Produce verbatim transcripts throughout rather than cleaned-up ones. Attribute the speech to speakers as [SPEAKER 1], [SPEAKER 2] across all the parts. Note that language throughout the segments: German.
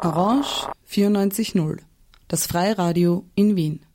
[SPEAKER 1] Orange vierundneunzig Komma null, das Freiradio in Wien.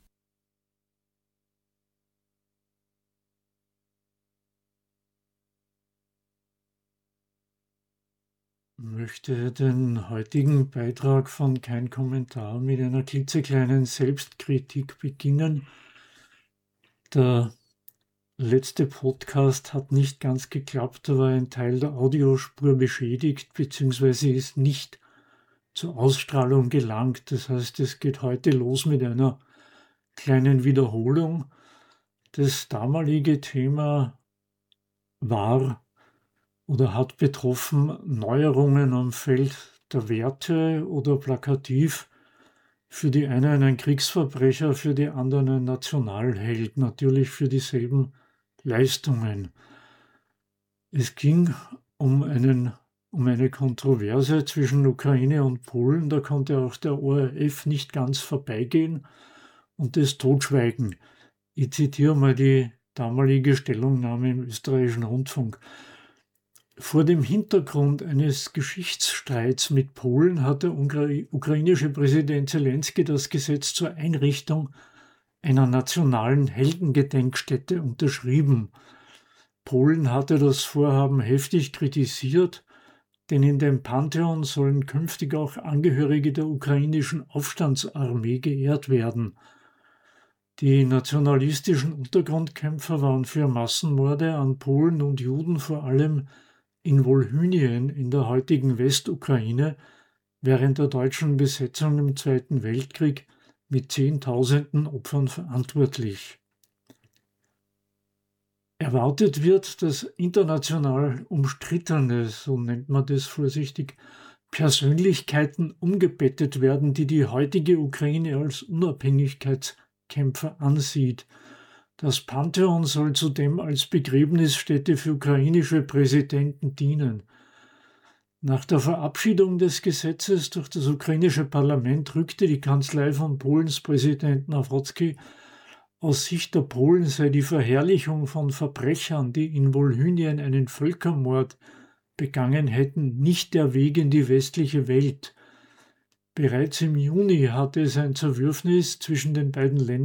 [SPEAKER 2] Ich möchte den heutigen Beitrag von Kein Kommentar mit einer klitzekleinen Selbstkritik beginnen. Der letzte Podcast hat nicht ganz geklappt, da war ein Teil der Audiospur beschädigt bzw. ist nicht zur Ausstrahlung gelangt. Das heißt, es geht heute los mit einer kleinen Wiederholung. Das damalige Thema war oder hat betroffen Neuerungen am Feld der Werte oder plakativ für die einen ein Kriegsverbrecher, für die anderen ein Nationalheld, natürlich für dieselben Leistungen. Es ging um, einen, um eine Kontroverse zwischen Ukraine und Polen, da konnte auch der O R F nicht ganz vorbeigehen und das totschweigen. Ich zitiere mal die damalige Stellungnahme im österreichischen Rundfunk. Vor dem Hintergrund eines Geschichtsstreits mit Polen hat der ukrainische Präsident Zelensky das Gesetz zur Einrichtung einer nationalen Heldengedenkstätte unterschrieben. Polen hatte das Vorhaben heftig kritisiert, denn in dem Pantheon sollen künftig auch Angehörige der ukrainischen Aufstandsarmee geehrt werden. Die nationalistischen Untergrundkämpfer waren für Massenmorde an Polen und Juden vor allem in Wolhynien in der heutigen Westukraine während der deutschen Besetzung im Zweiten Weltkrieg mit Zehntausenden Opfern verantwortlich. Erwartet wird, dass international umstrittene, so nennt man das vorsichtig, Persönlichkeiten umgebettet werden, die die heutige Ukraine als Unabhängigkeitskämpfer ansieht. Das Pantheon soll zudem als Begräbnisstätte für ukrainische Präsidenten dienen. Nach der Verabschiedung des Gesetzes durch das ukrainische Parlament rückte die Kanzlei von Polens Präsident Nawrocki, aus Sicht der Polen sei die Verherrlichung von Verbrechern, die in Wolhynien einen Völkermord begangen hätten, nicht der Weg in die westliche Welt. Bereits im Juni hatte es ein Zerwürfnis zwischen den beiden Ländern